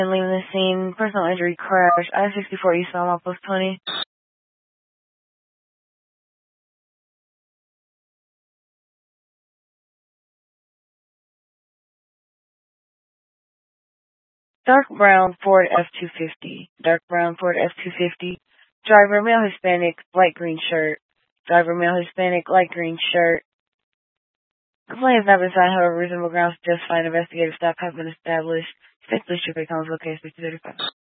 leaving the scene. Personal injury crash. I-64 East Alma, post 20. Dark brown Ford F-250. Dark brown Ford F-250. Driver, male Hispanic, light green shirt. Driver, male Hispanic, light green shirt. Complaint has not been signed, however, reasonable grounds to justify an investigative stop have been established. State police traffic comes located 65.